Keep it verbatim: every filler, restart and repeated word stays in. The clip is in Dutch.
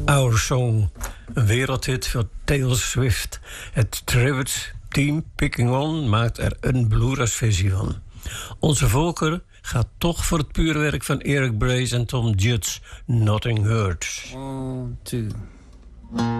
Our Song, een wereldhit van Taylor Swift. Het Tribute Team Picking On maakt er een bluegrass versie van. Onze voorkeur gaat toch voor het pure werk van Eric Brace en Tom Judge. Nothing Hurts. One, two.